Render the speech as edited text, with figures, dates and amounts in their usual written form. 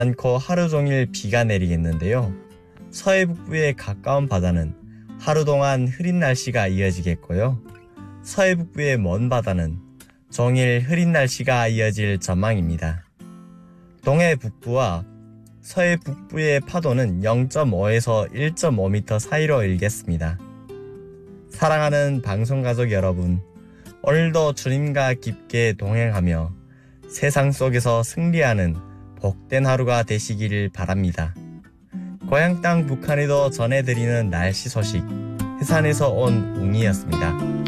않고 하루 종일 비가 내리겠는데요. 서해 북부의 가까운 바다는 하루 동안 흐린 날씨가 이어지겠고요. 서해 북부의 먼 바다는 종일 흐린 날씨가 이어질 전망입니다. 동해 북부와 서해 북부의 파도는 0.5에서 1.5m 사이로 일겠습니다. 사랑하는 방송가족 여러분, 오늘도 주님과 깊게 동행하며 세상 속에서 승리하는 복된 하루가 되시기를 바랍니다. 고향 땅 북한에도 전해드리는 날씨 소식, 해산에서 온 웅이었습니다.